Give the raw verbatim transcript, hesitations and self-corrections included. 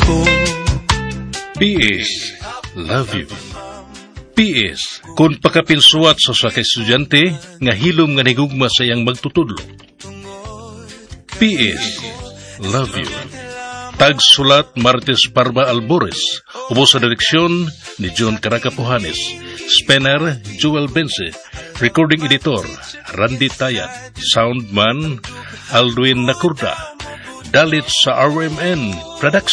P S. Love you. P S. Kung pakapinsuat sa sa estudyante, nga hilom nga nigugma sa iyang magtutudlo. P S. Love you. Tagsulat Martes Parma Albores. Ubo sa direksyon ni John Caracapuhanes. Spener Joel Bense. Recording Editor Randy Tayat. Soundman Alduin Nakurda. Dalit sa R M N Production.